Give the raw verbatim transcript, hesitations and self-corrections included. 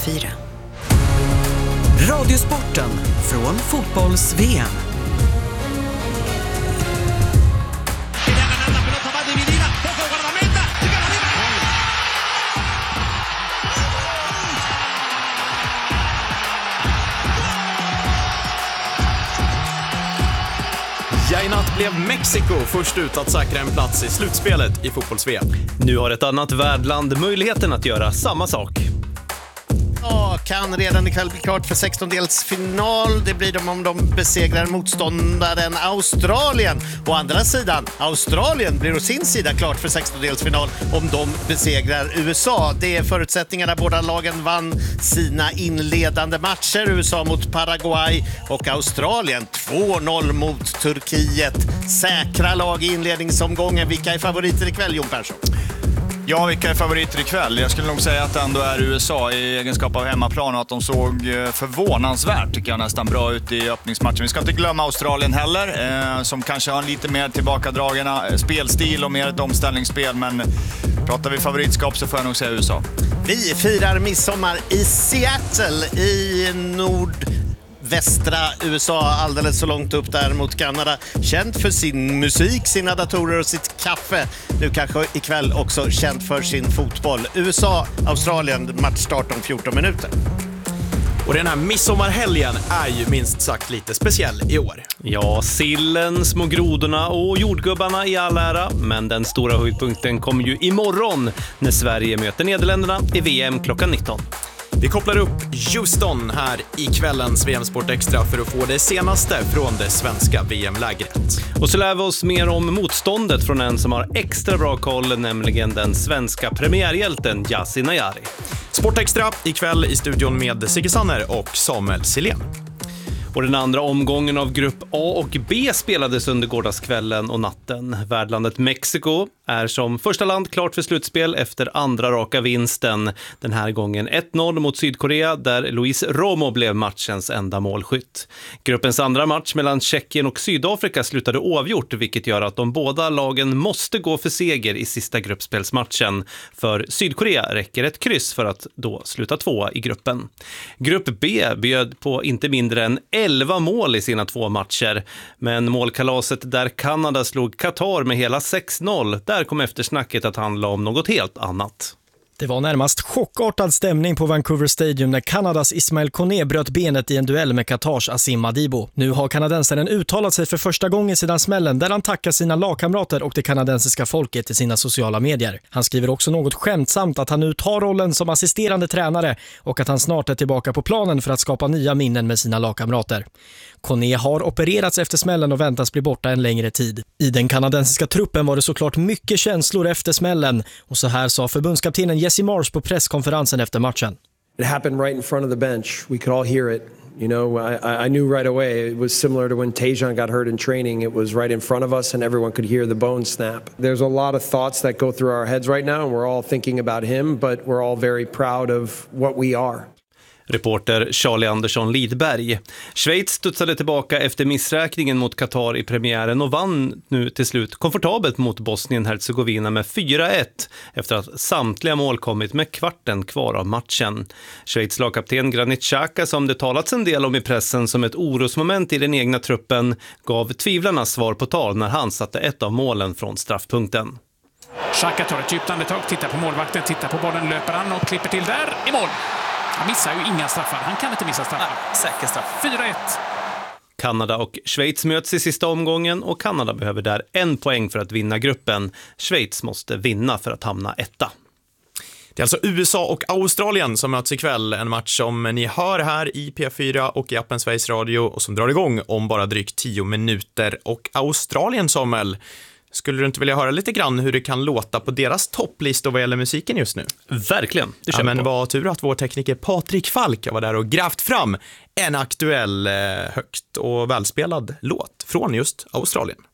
fyra. Radiosporten från fotbolls-V M. Ja, i natt blev Mexiko först ut att säkra en plats i slutspelet i fotbolls-V M. Nu har ett annat värdland möjligheten att göra samma sak. Ja, kan redan ikväll bli klart för sextondelsfinal. Det blir de om de besegrar motståndaren Australien. Å andra sidan, Australien blir å sin sida klart för sextondelsfinal om de besegrar U S A. Det är förutsättningarna. Båda lagen vann sina inledande matcher. U S A mot Paraguay och Australien två noll mot Turkiet. Säkra lag i inledningsomgången. Vilka är favoriter ikväll, Jon Persson? Ja, vilka är favoriter ikväll? Jag skulle nog säga att det ändå är U S A i egenskap av hemmaplan och att de såg förvånansvärt, tycker jag, nästan bra ut i öppningsmatchen. Vi ska inte glömma Australien heller, eh, som kanske har en lite mer tillbakadragna spelstil och mer ett omställningsspel, men pratar vi favoritskap så får jag nog säga U S A. Vi firar midsommar i Seattle i nord... västra U S A, alldeles så långt upp där mot Kanada. Känd för sin musik, sina datorer och sitt kaffe. Nu kanske ikväll också känd för sin fotboll. U S A, Australien, matchstart om fjorton minuter. Och den här midsommarhelgen är ju minst sagt lite speciell i år. Ja, sillen, små grodorna och jordgubbarna i all ära. Men den stora höjdpunkten kommer ju imorgon när Sverige möter Nederländerna i V M klockan nitton. Vi kopplar upp Houston här i kvällens V M-sport extra för att få det senaste från det svenska V M-lägret. Och så lär vi oss mer om motståndet från en som har extra bra koll, nämligen den svenska premiärhjälten Yasin Ayari. Sport extra ikväll i studion med Sigge Sanner och Samuel Silén. Och den andra omgången av grupp A och B spelades under gårdagskvällen och natten. Värdlandet Mexiko är som första land klart för slutspel efter andra raka vinsten. Den här gången ett noll mot Sydkorea där Luis Romo blev matchens enda målskytt. Gruppens andra match mellan Tjeckien och Sydafrika slutade oavgjort, vilket gör att de båda lagen måste gå för seger i sista gruppspelsmatchen. För Sydkorea räcker ett kryss för att då sluta tvåa i gruppen. Grupp B bjöd på inte mindre än elva mål i sina två matcher, men målkalaset där Kanada slog Qatar med hela sex noll, där kom eftersnacket att handla om något helt annat. Det var närmast chockartad stämning på Vancouver Stadium när Kanadas Ismail Koné bröt benet i en duell med Qatars Asim Madibo. Nu har kanadensaren uttalat sig för första gången sedan smällen där han tackar sina lagkamrater och det kanadensiska folket i sina sociala medier. Han skriver också något skämtsamt att han nu tar rollen som assisterande tränare och att han snart är tillbaka på planen för att skapa nya minnen med sina lagkamrater. Koné har opererats efter smällen och väntas bli borta en längre tid. I den kanadensiska truppen var det såklart mycket känslor efter smällen och så här sa förbundskaptenen Jesse Marsh på presskonferensen efter matchen. It happened right in front of the bench. We could all hear it. You know, I, I knew right away. It was similar to when Tajon got hurt in training. It was right in front of us and everyone could hear the bones snap. There's a lot of thoughts that go through our heads right now and we're all thinking about him, but we're all very proud of what we are. Reporter Charlie Andersson Lidberg. Schweiz studsade tillbaka efter missräkningen mot Qatar i premiären och vann nu till slut komfortabelt mot Bosnien-Herzegovina med fyra ett efter att samtliga mål kommit med kvarten kvar av matchen. Schweiz lagkapten Granit Xhaka, som det talats en del om i pressen som ett orosmoment i den egna truppen, gav tvivlarnas svar på tal när han satte ett av målen från straffpunkten. Xhaka tar ett djupt andetag, tittar på målvakten, tittar på bollen, löper han och klipper till där i mål. Han missar ju inga straffar. Han kan inte missa straffar. Nej, säker straff. fyra ett. Kanada och Schweiz möts i sista omgången och Kanada behöver där en poäng för att vinna gruppen. Schweiz måste vinna för att hamna etta. Det är alltså U S A och Australien som möts ikväll. En match som ni hör här i P fyra och i appen Sveriges Radio och som drar igång om bara drygt tio minuter. Och Australien, Samuel, skulle du inte vilja höra lite grann hur det kan låta på deras topplista vad gäller musiken just nu? Verkligen, det ja, men vad tur att vår tekniker Patrik Falk var där och grävt fram en aktuell, högt och välspelad låt från just Australien.